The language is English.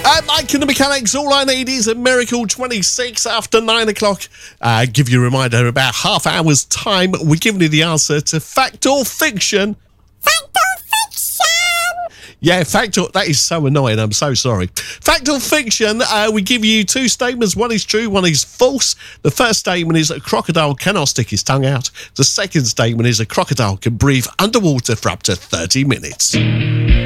Mike and the Mechanics, all I need is a miracle. 26 after 9 o'clock. Give you a reminder, about half hour's time, we're giving you the answer to fact or fiction. Fact or fiction? Yeah, fact or... That is so annoying, I'm so sorry. Fact or fiction, we give you two statements. One is true, one is false. The first statement is a crocodile cannot stick his tongue out. The second statement is a crocodile can breathe underwater for up to 30 minutes.